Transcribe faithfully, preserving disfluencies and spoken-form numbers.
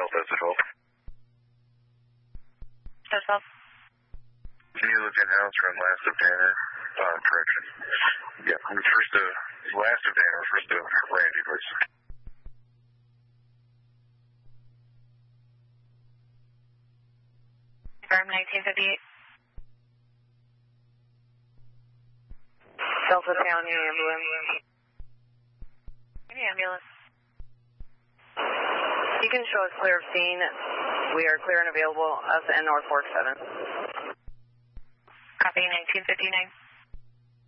Delta twelve. Delta twelve. Can you look in house from last of Tanner? Uh, correction. Yeah, first to last of Tanner, first to Randy, please. Confirm nineteen fifty-eight. Delta County ambulance. Any ambulance. You can show us clear of scene. We are clear and available. Us and North Fork seven. Copy nineteen fifty-nine.